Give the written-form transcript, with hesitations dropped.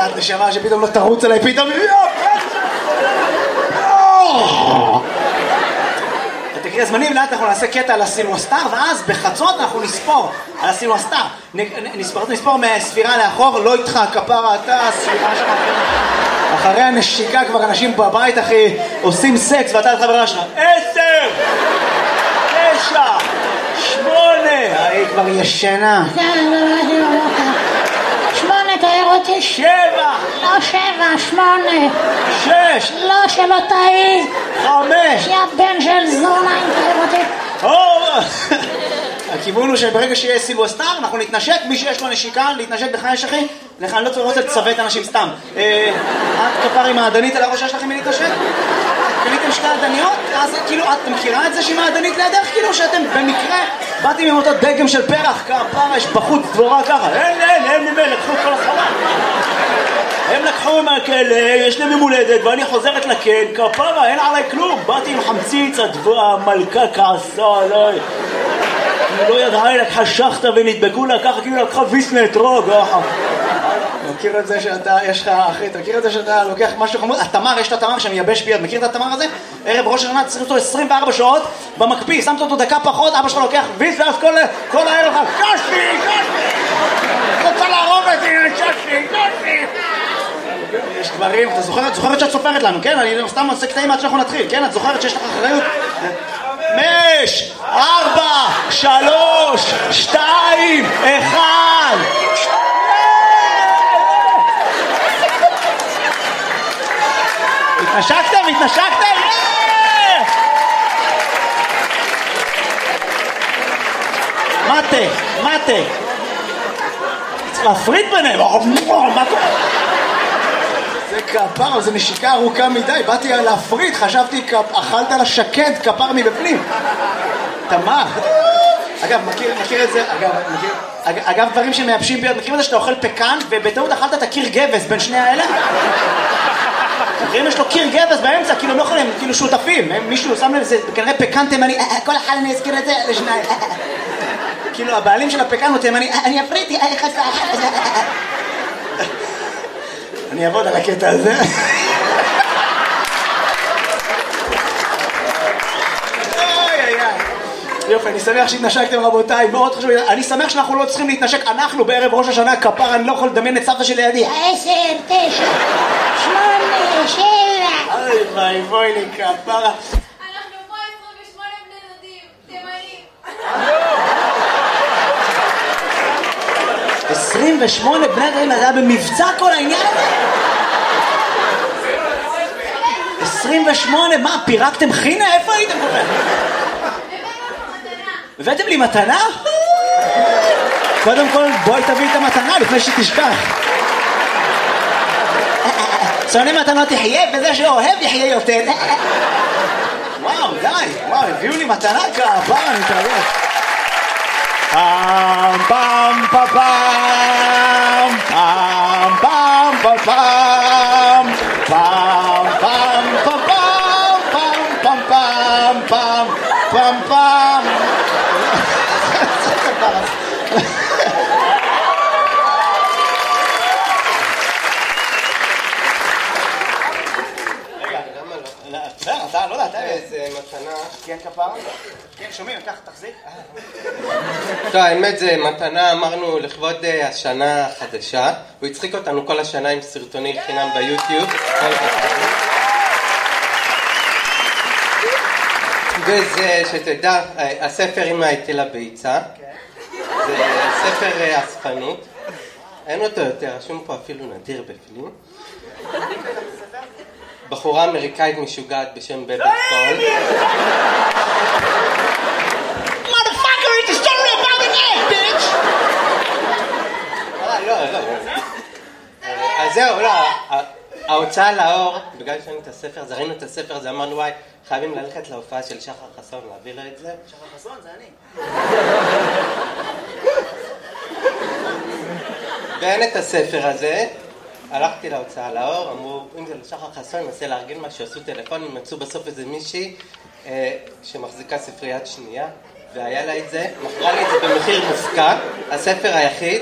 את נשמה שפתאום לא תרוץ עליי, פתאום... תקריא זמנים, לאט אנחנו נעשה קטע על הסילואסטר, ואז בחצות אנחנו נספור על הסילואסטר. נספור מהספירה לאחור, לא איתך, כפרה אתה, הספירה שלך. אחרי הנשיקה כבר אנשים בבית, אחי, עושים סקס, ואתה לחברה שלך. 10! 9! 8! היא כבר ישנה. 8, תאר אותי. 7! לא 7, 8. 6! לא, שלא תאי. 5! יא בן של זונה, אם תאר אותי. הכיוון הוא שברגע שיהיה סילואסטר, אנחנו נתנשק, מי שיש לו נשיקה, להתנשק בחייש אחי, לך אני לא רוצה לצוות אנשים סתם. את כפר עם העדנית על הראש שלכם מלהתנשק? קניתם שתי עדניות? אז כאילו, את מכירה את זה שהיא מעדנית לידך? כאילו שאתם במקרה באתם עם אותו דגם של פרח, כפרה, יש בחוץ דבורה ככה. אין ממנו, לקחו כל החלל. הם לקחו מהכלא, יש להם מולדת, ואני חוזרת לכן, כפרה, אין עליי כלום. באתי עם חמציץ, המלכה כעסה עליי. היא לא ידעה, היא לקחה שחטה ונדבקו לה ככה, כאילו לקחה ויסנה אתרוג. מכיר את זה שאתה, יש לך אחי, אתה מכיר את זה שאתה לוקח משהו חמוד? התמר, יש את התמר שמייבש ביד, מכיר את התמר הזה? ערב ראש השנה צריך אותו 24 שעות במקפיא, שמת אותו דקה פחות, אבא שלך לוקח ויס, ואז כל הערב לך, קשי! רוצה להרוג אותי, קשי! יש דברים, אתה זוכרת שאת סופרת לנו, כן? אני סתם עושה קטעים עד שאנחנו נתחיל, כן? את זוכרת שיש לך אחריות? 5, 4, 3, 2, 1. התנשקתם? מטה. צריך להפריד ביניהם. זה כפר, זה נשיקה ארוכה מדי, באתי להפריד, חשבתי אכלת לשקד כפר מבפנים. תמר. אגב, מכיר את זה, אגב, דברים שמייבשים ביד, מכיר את זה שאתה אוכל פקן, ובטעות אכלת את הקיר גבס בין שני האלה? מכירים, יש לו קיר גבס באמצע, כאילו הם לא יכולים, כאילו שותפים, מישהו שם לב, זה כנראה פקן תימני, כל אחד אני אזכיר את זה לשניים. כאילו הבעלים של הפקן הוא תימני, אני אפריד, אני אעבוד על הקטע הזה. יופי, אני שמח שהתנשקתם רבותיי, מאוד חשוב, אני שמח שאנחנו לא צריכים להתנשק, אנחנו בערב ראש השנה, כפר, אני לא יכול לדמיין את סבתא שלי לידי. 10, 9, 8, 7. אוי, בואי לי כפרה. אנחנו פה 28 בני דודים, תימנים. 28 בני דודים, זה היה במבצע כל העניין הזה? 28, מה, פירקתם חינה? איפה הייתם כל כך? הבאתם לי מתנה? קודם כל בואי תביא את המתנה לפני שתשכח. שונא מתנות יחיה, וזה שאוהב יחיה יותר. וואו, די, וואו, הביאו לי מתנה כעבר, אני מתרגש. פעם פעם פעם פעם פעם פעם פעם פעם פעם פעם פעם פעם פעם פעם. אתה לא יודע, אתה איזה מתנה. כן כפרה? כן, שומעים, ככה תחזיק. טוב, האמת זה מתנה, אמרנו לכבוד השנה החדשה. הוא הצחיק אותנו כל השנה עם סרטוני חינם ביוטיוב. וזה, שתדע, הספר אמא הייתי לביצה. זה ספר אספנות. אין אותו יותר, רשום פה אפילו נדיר בפנים. בחורה אמריקאית משוגעת בשם בבי פול. Motherfucker, it's a story about an egg, bitch! לא. אז זהו, לא. ההוצאה לאור, בגלל שראינו את הספר, אז ראינו את הספר, אז אמרנו, וואי, חייבים ללכת להופעה של שחר חסון, להביא לה את זה. שחר חסון, זה אני. ואין את הספר הזה. הלכתי להוצאה לאור, אמרו, אם זה לשחר חסון, ננסה לארגן משהו, עשו טלפון, מצאו בסוף איזה מישהי שמחזיקה ספריית שנייה, והיה לה את זה, מכרה לי את זה במחיר מופקע, הספר היחיד,